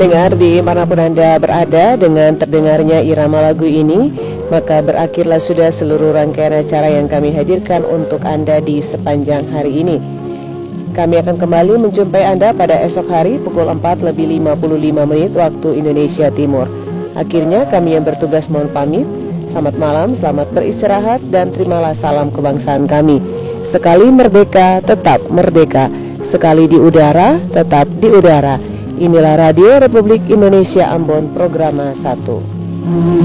pendengar dimanapun Anda berada, dengan terdengarnya irama lagu ini, maka berakhirlah sudah seluruh rangkaian acara yang kami hadirkan untuk Anda di sepanjang hari ini. Kami akan kembali menjumpai Anda pada esok hari pukul 4:55 waktu Indonesia Timur. Akhirnya kami yang bertugas mohon pamit. Selamat malam, selamat beristirahat, dan terimalah salam kebangsaan kami. Sekali merdeka, tetap merdeka. Sekali di udara, tetap di udara. Inilah Radio Republik Indonesia Ambon, Programa 1.